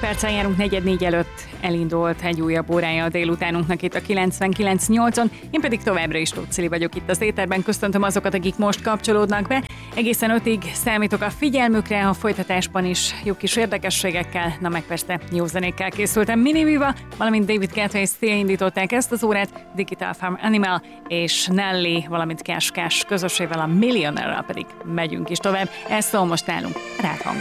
perccel járunk 4:04 előtt, elindult egy újabb órája a délutánunknak itt a 99.8-on, én pedig továbbra is Tóth Cili vagyok itt az éterben, köszöntöm azokat, akik most kapcsolódnak be. Egészen 5-ig számítok a figyelmükre, a folytatásban is jó kis érdekességekkel, na meg persze jó zenékkel készültem. Mini Viva, valamint David Guetta és Sia indították ezt az órát, Digital Farm Animal és Nelly, valamint Cash Cash közösével, a Millionaire-rel pedig megyünk is tovább. Ez szól most nálunk Rákhangon.